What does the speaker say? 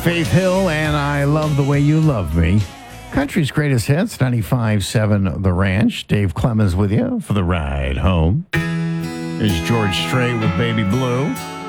Faith Hill, and I Love the Way You Love Me. Country's greatest hits, 95.7 The Ranch. Dave Clemens with you for the ride home. There's George Strait with Baby Blue.